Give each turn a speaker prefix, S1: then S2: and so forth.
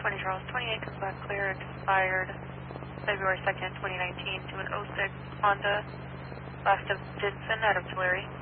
S1: 20 Charles 28 comes back clear, expired February 2nd, 2019 to an 06 Honda, last of Dinson out of Tulare.